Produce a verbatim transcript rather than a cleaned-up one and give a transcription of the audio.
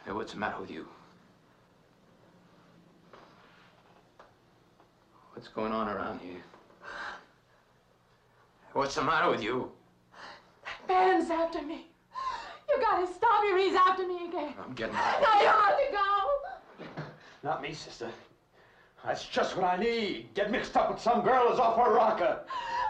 Hey, what's the matter with you? What's going on around here? What's the matter with you? That man's after me. You gotta stop him. He's after me again. I'm getting out. No, you have to go. Not me, sister. That's just what I need. Get mixed up with some girl who's off her rocker.